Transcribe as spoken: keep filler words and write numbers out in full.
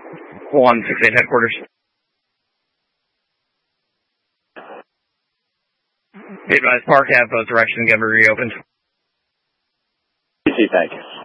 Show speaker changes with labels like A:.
A: one six eight headquarters. Be advised, Park Ave, both directions can be reopened.
B: Thank you.